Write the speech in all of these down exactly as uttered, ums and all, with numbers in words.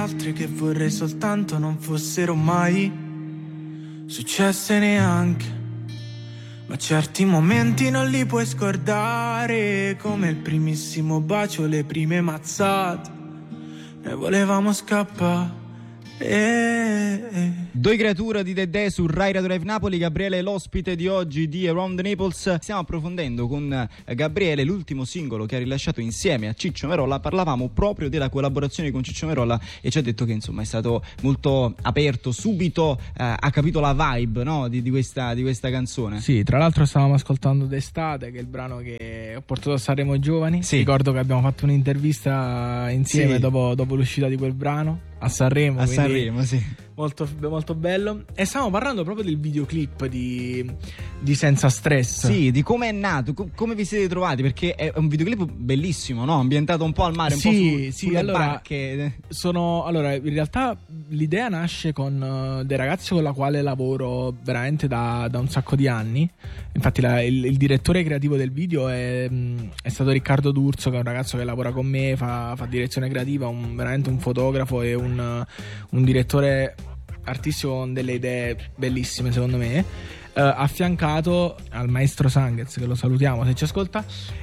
altre che vorrei soltanto non fossero mai successe neanche. Ma certi momenti non li puoi scordare, come il primissimo bacio, le prime mazzate. Noi volevamo scappare. Due creature di Dedè su Rai Radio Live Napoli. Gabriele è l'ospite di oggi di Around the Naples. Stiamo approfondendo con Gabriele l'ultimo singolo che ha rilasciato insieme a Ciccio Merolla. Parlavamo proprio della collaborazione con Ciccio Merolla e ci ha detto che insomma è stato molto aperto, subito eh, ha capito la vibe, no, di, di, questa, di questa canzone. Sì, tra l'altro stavamo ascoltando D'estate, che è il brano che ho portato a Sanremo Giovani. Sì. Ricordo che abbiamo fatto un'intervista insieme, sì, dopo, dopo l'uscita di quel brano a Sanremo. A Sanremo, sì. Molto, molto bello. E stavamo parlando proprio del videoclip di, di Senza Stress. Sì, di come è nato, co- come vi siete trovati, perché è un videoclip bellissimo, no? Ambientato un po' al mare, un sì, po' su, sì, sulle allora, barche. Sono, allora, in realtà l'idea nasce con uh, dei ragazzi con la quale lavoro veramente da, da un sacco di anni. Infatti la, il, il direttore creativo del video è, mh, è stato Riccardo D'Urso, che è un ragazzo che lavora con me, fa, fa direzione creativa, un, veramente un fotografo e un, un direttore artistico con delle idee bellissime secondo me, uh, affiancato al maestro Sanghez, che lo salutiamo se ci ascolta.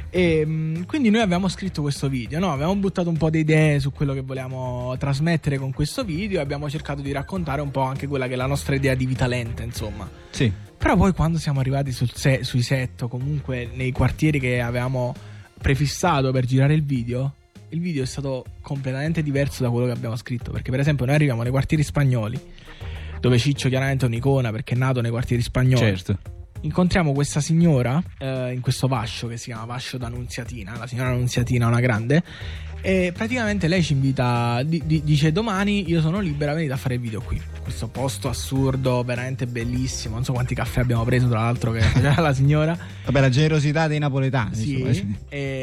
E mh, quindi noi abbiamo scritto questo video, no? Abbiamo buttato un po' di idee su quello che vogliamo trasmettere con questo video e abbiamo cercato di raccontare un po' anche quella che è la nostra idea di vita lenta, insomma. Sì. Però poi quando siamo arrivati sul se- sui set, o comunque nei quartieri che avevamo prefissato per girare il video, il video è stato completamente diverso da quello che abbiamo scritto. Perché per esempio noi arriviamo nei quartieri spagnoli, dove Ciccio chiaramente è un'icona perché è nato nei quartieri spagnoli. Certo. Incontriamo questa signora eh, in questo vascio che si chiama Vascio d'Annunziatina. La signora Annunziatina, una grande. E praticamente lei ci invita, di, di, dice: domani io sono libera, venite a fare il video qui. Questo posto assurdo, veramente bellissimo. Non so quanti caffè abbiamo preso, tra l'altro, che faceva la signora. Vabbè, la generosità dei napoletani. Sì, insomma.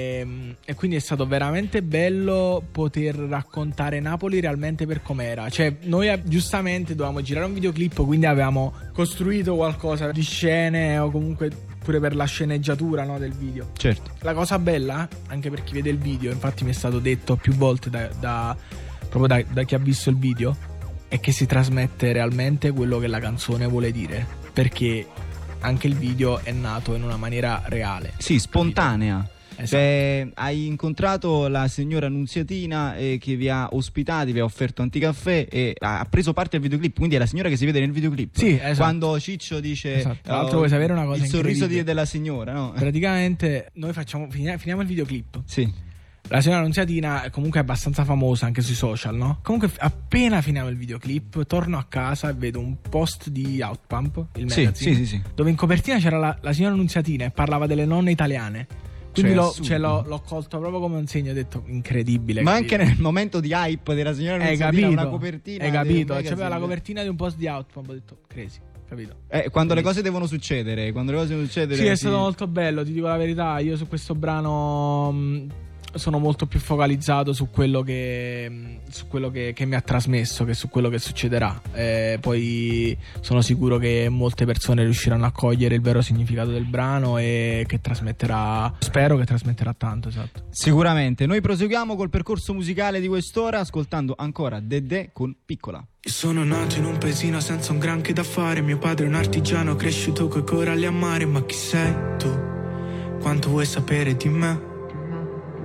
e, e quindi è stato veramente bello poter raccontare Napoli realmente per com'era. Cioè, noi giustamente dovevamo girare un videoclip, quindi avevamo costruito qualcosa di scene o comunque pure per la sceneggiatura, no, del video. Certo. La cosa bella, anche per chi vede il video, infatti mi è stato detto più volte da, da proprio da, da chi ha visto il video, è che si trasmette realmente quello che la canzone vuole dire, perché anche il video è nato in una maniera reale. Sì, spontanea. Esatto. Cioè, hai incontrato la signora Annunziatina eh, che vi ha ospitati, vi ha offerto anticaffè e ha preso parte al videoclip, quindi è la signora che si vede nel videoclip. Sì, esatto. Quando Ciccio dice esatto. Tra l'altro oh, vuoi sapere una cosa il sorriso incredibile? di, della signora, no? Praticamente noi facciamo finiamo, finiamo il videoclip. Sì. La signora Annunziatina comunque è abbastanza famosa anche sui social, no? Comunque appena finiamo il videoclip torno a casa e vedo un post di Outpump, il sì, magazine, sì, sì, sì. dove in copertina c'era la, la signora Annunziatina e parlava delle nonne italiane. Quindi cioè, l'ho, cioè, l'ho, l'ho colto proprio come un segno, ho detto incredibile. Ma capito? anche nel momento di hype della signora Annunziatina, una copertina. Hai capito? C'aveva la copertina di un post di Outpump, ho detto crazy. Capito? Eh, quando le cose devono succedere, quando le cose devono succedere. Sì, è sì. stato molto bello, ti dico la verità. Io su questo brano mh, sono molto più focalizzato su quello che mh, su quello che, che mi ha trasmesso che su quello che succederà. Eh, poi sono sicuro che molte persone riusciranno a cogliere il vero significato del brano e che trasmetterà, spero che trasmetterà tanto, esatto. Sicuramente. Noi proseguiamo col percorso musicale di quest'ora ascoltando ancora Dedè con Piccola. Io sono nato in un paesino senza un granché da fare. Mio padre è un artigiano cresciuto coi coralli a mare. Ma chi sei tu? Quanto vuoi sapere di me?